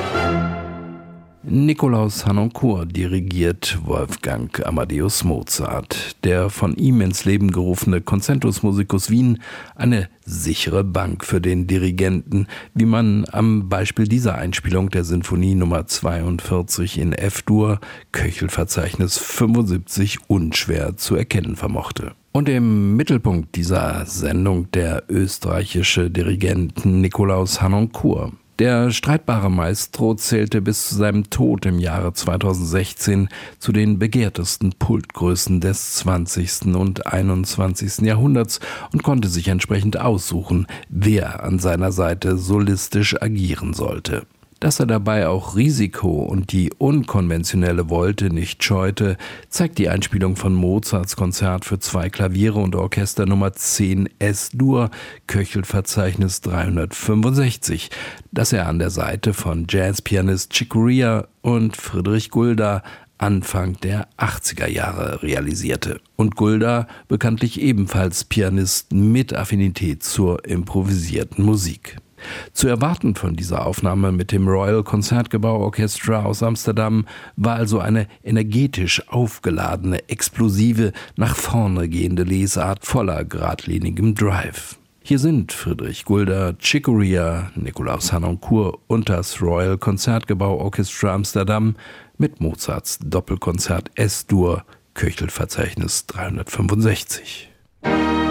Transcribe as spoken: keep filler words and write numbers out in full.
Nikolaus Harnoncourt dirigiert Wolfgang Amadeus Mozart. Der von ihm ins Leben gerufene Concentus Musicus Wien, eine sichere Bank für den Dirigenten, wie man am Beispiel dieser Einspielung der Sinfonie Nummer zweiundvierzig in F-Dur, Köchelverzeichnis fünfundsiebzig, unschwer zu erkennen vermochte. Und im Mittelpunkt dieser Sendung der österreichische Dirigent Nikolaus Harnoncourt. Der streitbare Maestro zählte bis zu seinem Tod im Jahre zweitausendsechzehn zu den begehrtesten Pultgrößen des zwanzigsten und einundzwanzigsten Jahrhunderts und konnte sich entsprechend aussuchen, wer an seiner Seite solistisch agieren sollte. Dass er dabei auch Risiko und die unkonventionelle Wolte nicht scheute, zeigt die Einspielung von Mozarts Konzert für zwei Klaviere und Orchester Nummer zehn S-Dur, Köchelverzeichnis dreihundertfünfundsechzig, das er an der Seite von Jazzpianist Chick Corea und Friedrich Gulda Anfang der achtziger Jahre realisierte. Und Gulda bekanntlich ebenfalls Pianist mit Affinität zur improvisierten Musik. Zu erwarten von dieser Aufnahme mit dem Royal Concertgebouw Orchestra aus Amsterdam war also eine energetisch aufgeladene, explosive, nach vorne gehende Lesart voller geradlinigem Drive. Hier sind Friedrich Gulda, Chick Corea, Nikolaus Harnoncourt und das Royal Concertgebouw Orchestra Amsterdam mit Mozarts Doppelkonzert S-Dur, Köchelverzeichnis dreihundertfünfundsechzig.